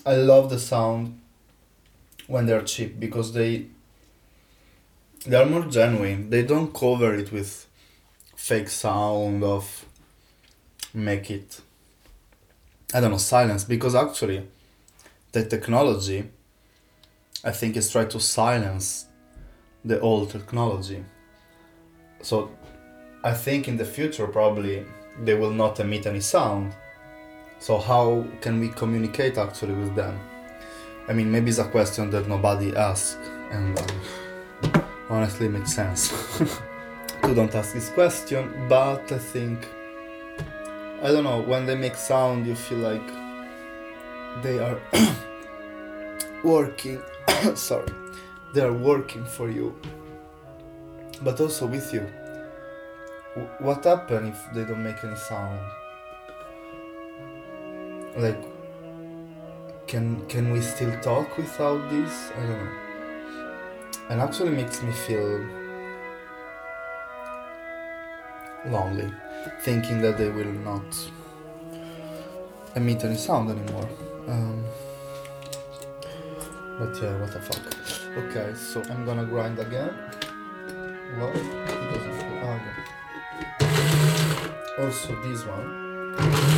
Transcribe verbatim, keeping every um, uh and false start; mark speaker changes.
Speaker 1: I love the sound when they're cheap because they they are more genuine. They don't cover it with fake sound of make it, I don't know, silence, because actually the technology, I think, is trying to silence the old technology. So I think in the future probably they will not emit any sound. So how can we communicate actually with them? I mean, maybe it's a question that nobody asks, and um, honestly makes sense. You don't ask this question, but I think, I don't know, when they make sound, you feel like they are working. Sorry, they are working for you, but also with you. W- what happens if they don't make any sound? Like, can can we still talk without this? I don't know. And actually makes me feel lonely, thinking that they will not emit any sound anymore. Um, but yeah, what the fuck. Okay, so I'm gonna grind again. What? It doesn't. Oh, yeah. Also this one.